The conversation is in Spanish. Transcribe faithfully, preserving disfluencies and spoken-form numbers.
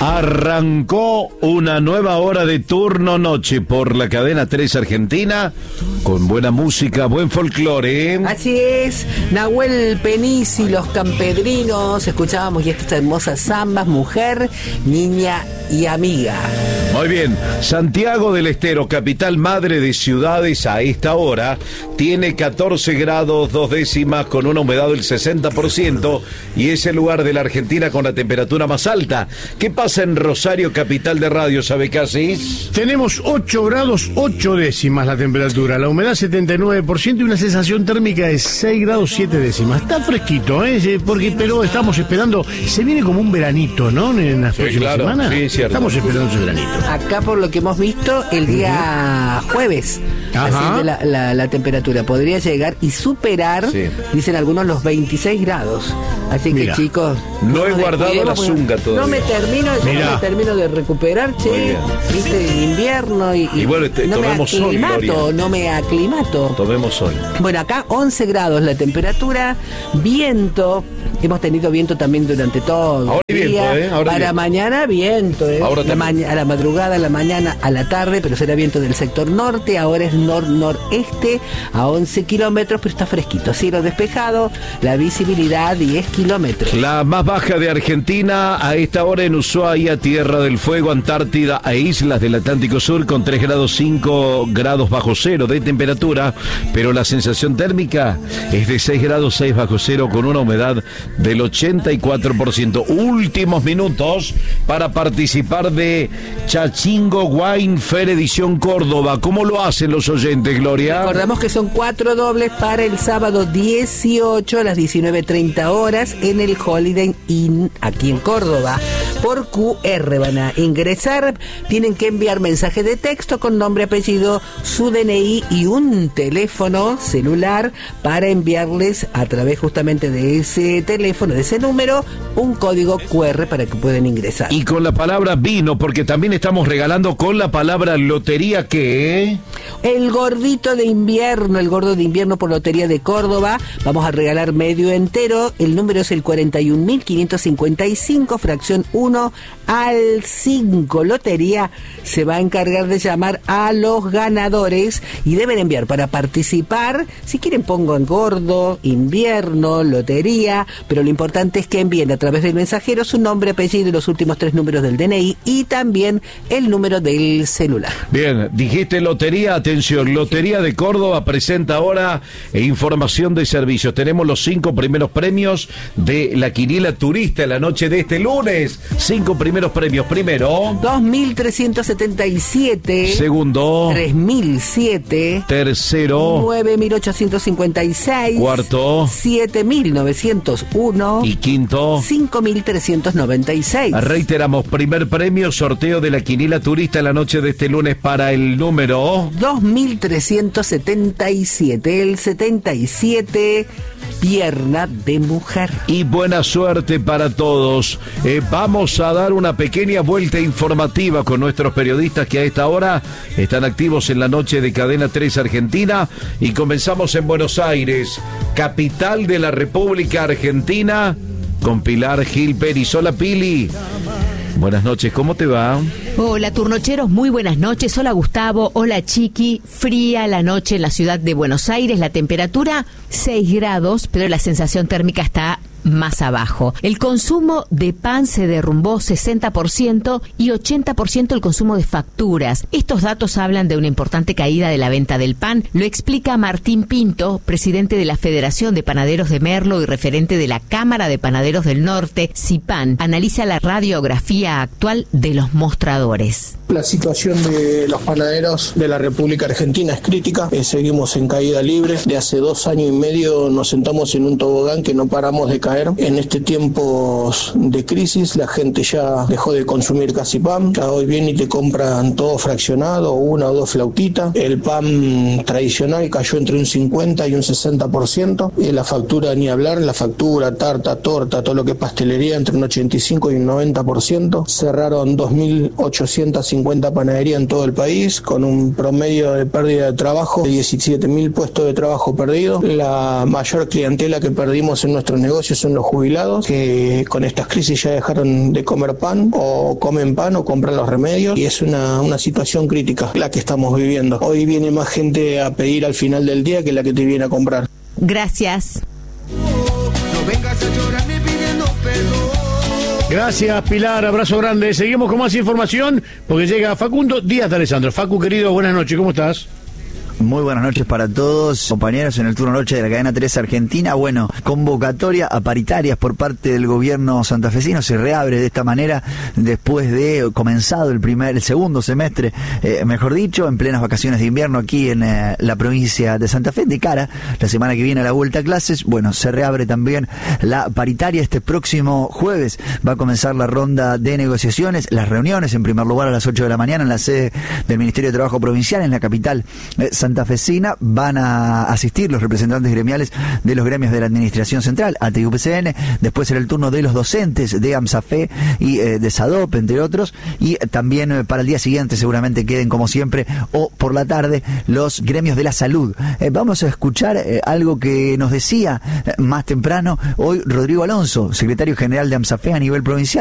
Arrancó una nueva hora de turno noche por la cadena tres Argentina, con buena música, buen folclore. Así es, Nahuel Penisi, Los Campedrinos, escuchábamos y estas hermosas zambas, Mujer, Niña y Amiga. Muy bien, Santiago del Estero, capital madre de ciudades, a esta hora tiene catorce grados dos décimas con una humedad del sesenta por ciento y es el lugar de la Argentina con la temperatura más alta. ¿Qué pasa en Rosario, capital de radio, sabe Casis? Tenemos ocho grados ocho décimas la temperatura, la humedad setenta y nueve por ciento y una sensación térmica de seis grados siete décimas. Está fresquito, ¿eh? Porque, pero estamos esperando, se viene como un veranito, ¿no? En las Sí, próximas claro, semanas. sí, cierto. Estamos esperando ese veranito. Acá, por lo que hemos visto, el día jueves asciende la, la, la temperatura. Podría llegar y superar, Sí. dicen algunos, los veintiséis grados. Así Mira, que, chicos, no he nos guardado descuidemos, la porque zunga todavía. No me termino, yo Mirá. no me termino de recuperar, Muy che. bien. Viste, el invierno y, Y bueno, este, no me tomemos sol, aclimato, Gloria. no me aclimato. Tomemos hoy. Bueno, acá once grados la temperatura, viento, hemos tenido viento también durante todo Ahora el hay día. viento, ¿eh? Ahora hay Para viento. mañana viento, ¿eh? Ahora la también. maña- a la madrugada, a la mañana, a la tarde, pero será viento del sector norte, ahora es nor-noreste a once kilómetros, pero está fresquito, cielo despejado, la visibilidad diez kilómetros. La más baja de Argentina a esta hora en Ushuaia, Tierra del Fuego, Antártida e islas del Atlántico Sur con tres grados cinco grados bajo cero de temperatura, pero la sensación térmica es de seis grados seis bajo cero con una humedad del ochenta y cuatro por ciento. Últimos minutos para participar de Chachingo Wine Fair Edición Córdoba. ¿Cómo lo hacen los oyentes, Gloria? Recordamos que son cuatro dobles para el sábado dieciocho a las diecinueve treinta horas en el Holiday Inn aquí en Córdoba. Por Q R van a ingresar, tienen que enviar mensaje de texto con nombre, apellido, su D N I y un teléfono celular para enviarles a través justamente de ese teléfono, de ese número, un código Q R para que puedan ingresar. Y con la palabra vino, porque también estamos regalando con la palabra lotería, ¿qué? El gordito de invierno, el gordo de invierno por Lotería de Córdoba. Vamos a regalar medio entero. El número es el cuarenta y un mil quinientos cincuenta y cinco, fracción uno al cinco. Lotería se va a encargar de llamar a los ganadores y deben enviar para participar. Si quieren pongo en gordo, invierno, lotería, pero lo importante es que envíen a través del mensajero su nombre, apellido y los últimos tres números del D N I y también el número del celular. Bien, dijiste lotería, atención, Lotería de Córdoba presenta ahora eh, información de servicios. Tenemos los cinco primeros premios de la quiniela turista en la noche de este lunes. Cinco primeros premios. Primero, dos mil trescientos setenta y siete. segundo, tres mil siete. tercero nueve mil ochocientos cincuenta y seis. Cuarto. siete mil novecientos uno. y quinto. cinco mil trescientos noventa y seis. Reiteramos, primer premio, sorteo de la quiniela turista en la noche de este lunes para el número... dos mil trescientos setenta y siete. El setenta y siete, pierna de mujer. Y buena suerte para todos. Eh, vamos a dar una pequeña vuelta informativa con nuestros periodistas que a esta hora están activos en la noche de Cadena tres Argentina y comenzamos en Buenos Aires, capital de la República Argentina, con Pilar Gil Pérez. Hola, Pili. Buenas noches, ¿cómo te va? Hola, turnocheros, muy buenas noches. Hola, Gustavo. Hola, Chiqui. Fría la noche en la ciudad de Buenos Aires. La temperatura seis grados, pero la sensación térmica está más abajo. El consumo de pan se derrumbó sesenta por ciento y ochenta por ciento el consumo de facturas. Estos datos hablan de una importante caída de la venta del pan. Lo explica Martín Pinto, presidente de la Federación de Panaderos de Merlo y referente de la Cámara de Panaderos del Norte, CIPAN. Analiza la radiografía actual de los mostradores. La situación de los panaderos de la República Argentina es crítica, eh, seguimos en caída libre. De hace dos años y medio nos sentamos en un tobogán que no paramos de caer. En este tiempo de crisis la gente ya dejó de consumir casi pan, ya hoy viene y te compran todo fraccionado, una o dos flautitas. El pan tradicional cayó entre un cincuenta y un sesenta por ciento, y la factura ni hablar, la factura, tarta, torta, todo lo que es pastelería entre un ochenta y cinco y un noventa por ciento. Cerraron dos mil ochocientas cincuenta cincuenta panaderías en todo el país, con un promedio de pérdida de trabajo de diecisiete mil puestos de trabajo perdidos. La mayor clientela que perdimos en nuestros negocios son los jubilados, que con estas crisis ya dejaron de comer pan, o comen pan o compran los remedios, y es una, una situación crítica la que estamos viviendo. Hoy viene más gente a pedir al final del día que la que te viene a comprar. Gracias. No vengas a llorarme pidiendo perdón. Gracias, Pilar, abrazo grande. Seguimos con más información porque llega Facundo Díaz de Alessandro. Facu, querido, buenas noches, ¿cómo estás? Muy buenas noches para todos, compañeros, en el turno noche de la cadena tres Argentina. Bueno, convocatoria a paritarias por parte del gobierno santafesino se reabre de esta manera después de comenzado el primer, el segundo semestre, eh, mejor dicho, en plenas vacaciones de invierno aquí en eh, la provincia de Santa Fe. De cara la semana que viene a la vuelta a clases, bueno, se reabre también la paritaria este próximo jueves. Va a comenzar la ronda de negociaciones, las reuniones, en primer lugar a las ocho de la mañana en la sede del Ministerio de Trabajo Provincial en la capital eh, santafesina. Van a asistir los representantes gremiales de los gremios de la Administración Central, A T I U P C N, después será el turno de los docentes de AMSAFE y eh, de SADOP, entre otros, y también eh, para el día siguiente seguramente queden como siempre, o por la tarde, los gremios de la salud. Eh, vamos a escuchar eh, algo que nos decía eh, más temprano hoy Rodrigo Alonso, secretario general de AMSAFE a nivel provincial.